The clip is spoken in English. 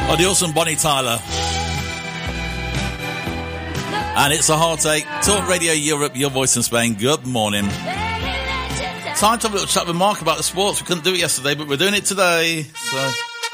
Oh, the awesome Bonnie Tyler. And it's a heartache. Talk Radio Europe, your voice in Spain. Good morning. Time to have a little chat with Mark about the sports. We couldn't do it yesterday, but we're doing it today. So